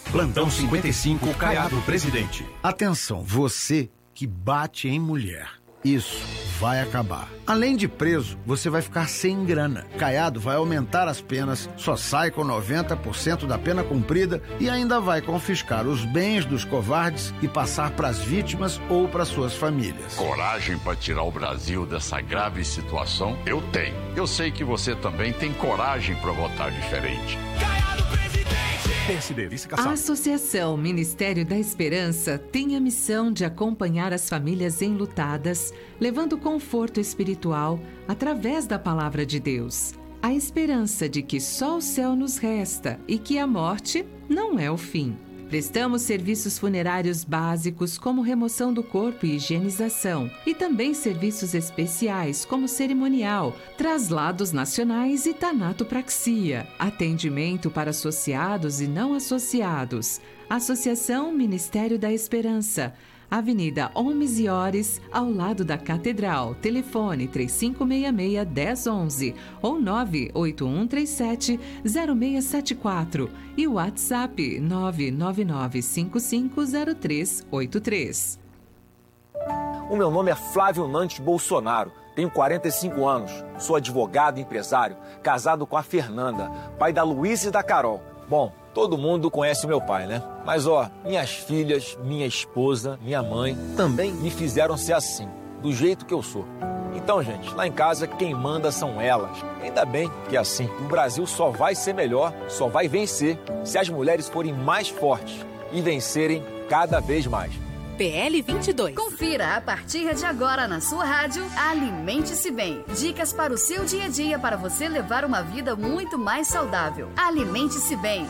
Plantão 55, Caiado Presidente. Atenção, você que bate em mulher. Isso vai acabar. Além de preso, você vai ficar sem grana. Caiado vai aumentar as penas, só sai com 90% da pena cumprida e ainda vai confiscar os bens dos covardes e passar para as vítimas ou para suas famílias. Coragem para tirar o Brasil dessa grave situação? Eu tenho. Eu sei que você também tem coragem para votar diferente. A Associação Ministério da Esperança tem a missão de acompanhar as famílias enlutadas, levando conforto espiritual através da palavra de Deus. A esperança de que só o céu nos resta e que a morte não é o fim. Prestamos serviços funerários básicos como remoção do corpo e higienização, e também serviços especiais como cerimonial, traslados nacionais e tanatopraxia, atendimento para associados e não associados. Associação Ministério da Esperança, Avenida Holmes e Ores, ao lado da Catedral. Telefone 3566-1011 ou 98137-0674 e WhatsApp 999550383. O meu nome é Flávio Nantes Bolsonaro, tenho 45 anos, sou advogado e empresário, casado com a Fernanda, pai da Luísa e da Carol. Bom, todo mundo conhece o meu pai, né? Mas minhas filhas, minha esposa, minha mãe também me fizeram ser assim, do jeito que eu sou. Então, gente, lá em casa quem manda são elas. Ainda bem que é assim. O Brasil só vai ser melhor, só vai vencer se as mulheres forem mais fortes e vencerem cada vez mais. PL 22. Confira a partir de agora na sua rádio Alimente-se Bem. Dicas para o seu dia a dia para você levar uma vida muito mais saudável. Alimente-se Bem.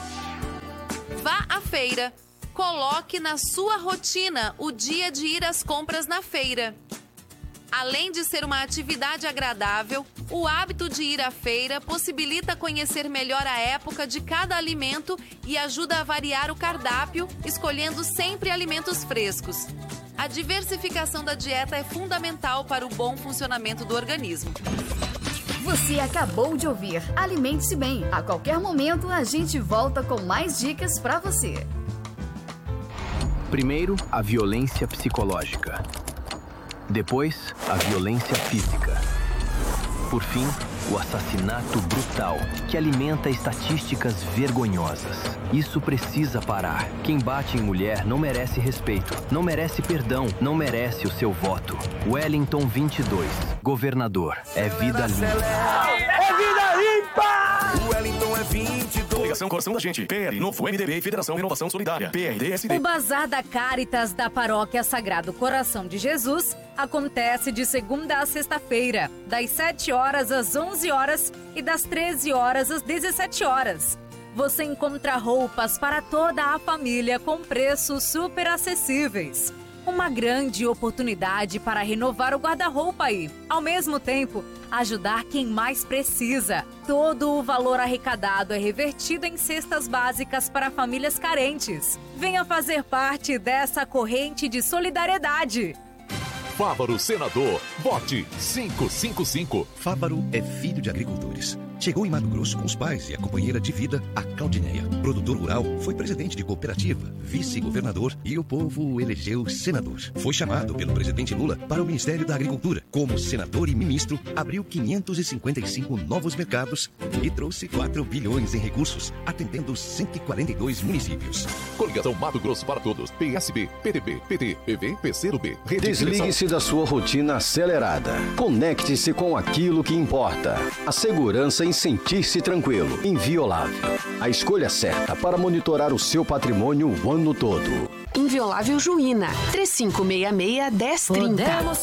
Vá à feira. Coloque na sua rotina o dia de ir às compras na feira. Além de ser uma atividade agradável, o hábito de ir à feira possibilita conhecer melhor a época de cada alimento e ajuda a variar o cardápio, escolhendo sempre alimentos frescos. A diversificação da dieta é fundamental para o bom funcionamento do organismo. Você acabou de ouvir Alimente-se Bem. A qualquer momento a gente volta com mais dicas para você. Primeiro, a violência psicológica. Depois, a violência física. Por fim, o assassinato brutal, que alimenta estatísticas vergonhosas. Isso precisa parar. Quem bate em mulher não merece respeito, não merece perdão, não merece o seu voto. Wellington 22, governador. É vida limpa. É vida limpa! O Wellington é 22. Ligação Coração da Gente. PL, Novo MDB, Federação Inovação Solidária. PRDSD. O Bazar da Caritas da Paróquia Sagrado Coração de Jesus acontece de segunda a sexta-feira, das 7 horas às 11 horas e das 13 horas às 17 horas. Você encontra roupas para toda a família com preços super acessíveis. Uma grande oportunidade para renovar o guarda-roupa e, ao mesmo tempo, ajudar quem mais precisa. Todo o valor arrecadado é revertido em cestas básicas para famílias carentes. Venha fazer parte dessa corrente de solidariedade. Fávaro Senador, vote 555. Fávaro é filho de agricultores. Chegou em Mato Grosso com os pais e a companheira de vida, a Claudineia. Produtor rural, foi presidente de cooperativa, vice-governador e o povo o elegeu senador. Foi chamado pelo presidente Lula para o Ministério da Agricultura. Como senador e ministro, abriu 555 novos mercados e trouxe 4 bilhões em recursos, atendendo 142 municípios. Coligação Mato Grosso para Todos, PSB, PTB, PT, PV, PCdoB. Desligue-se da sua rotina acelerada. Conecte-se com aquilo que importa. A segurança em sentir-se tranquilo, inviolável. A escolha certa para monitorar o seu patrimônio o ano todo. Inviolável Juína, 3566-1030.